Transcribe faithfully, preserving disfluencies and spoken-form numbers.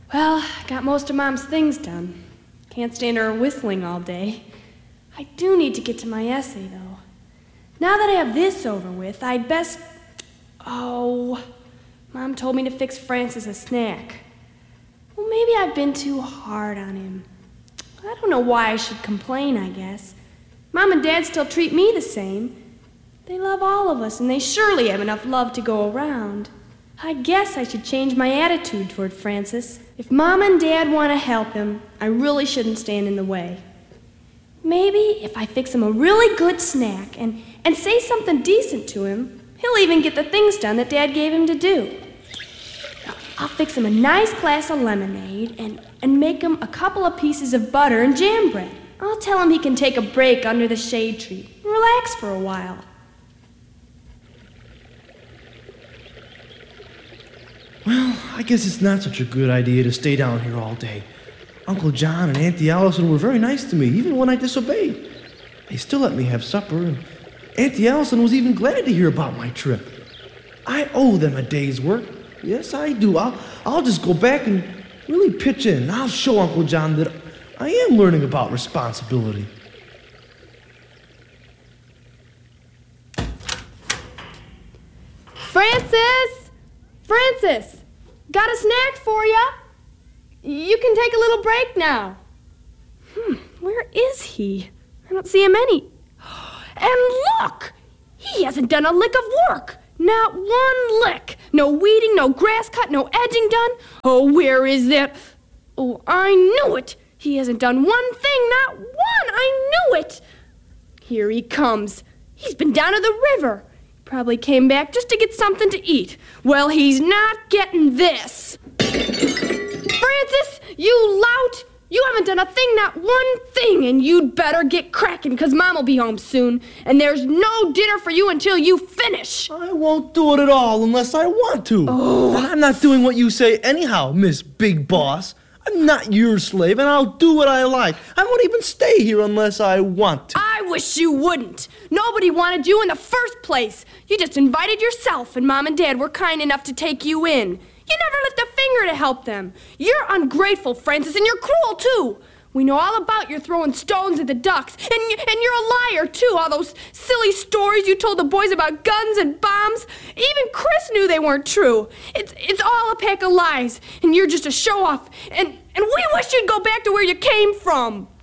Well, got most of Mom's things done. Can't stand her whistling all day. I do need to get to my essay, though. Now that I have this over with, I'd best... Oh, Mom told me to fix Francis a snack. Well, maybe I've been too hard on him. I don't know why I should complain, I guess. Mom and Dad still treat me the same. They love all of us, and they surely have enough love to go around. I guess I should change my attitude toward Francis. If Mom and Dad want to help him, I really shouldn't stand in the way. Maybe if I fix him a really good snack and, and say something decent to him, he'll even get the things done that Dad gave him to do. I'll fix him a nice glass of lemonade and, and make him a couple of pieces of butter and jam bread. I'll tell him he can take a break under the shade tree and relax for a while. Well, I guess it's not such a good idea to stay down here all day. Uncle John and Auntie Allison were very nice to me, even when I disobeyed. They still let me have supper, and Auntie Allison was even glad to hear about my trip. I owe them a day's work. Yes, I do. I'll, I'll just go back and really pitch in, and I'll show Uncle John that I am learning about responsibility. Francis! Francis! Got a snack for ya? You can take a little break now. Hmm, where is he? I don't see him any. And look! He hasn't done a lick of work. Not one lick. No weeding, no grass cut, no edging done. Oh, where is that? Oh, I knew it. He hasn't done one thing, not one. I knew it. Here he comes. He's been down to the river. Probably came back just to get something to eat. Well, he's not getting this. Francis, you lout! You haven't done a thing, not one thing, and you'd better get cracking, because Mom will be home soon, and there's no dinner for you until you finish. I won't do it at all unless I want to. Oh. And I'm not doing what you say anyhow, Miss Big Boss. I'm not your slave, and I'll do what I like. I won't even stay here unless I want to. I wish you wouldn't. Nobody wanted you in the first place. You just invited yourself, and Mom and Dad were kind enough to take you in. You never lift a finger to help them. You're ungrateful, Francis, and you're cruel, too. We know all about your throwing stones at the ducks, and, and you're a liar, too. All those silly stories you told the boys about guns and bombs. Even Chris knew they weren't true. It's it's all a pack of lies, and you're just a show-off. And, and we wish you'd go back to where you came from.